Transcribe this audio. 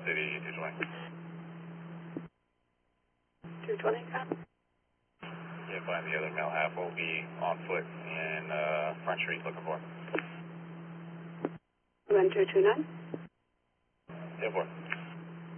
City 220. 220, copy. Yeah, fine. The other male half will be on foot in Front Street looking for him. Run 229. Yeah, 4.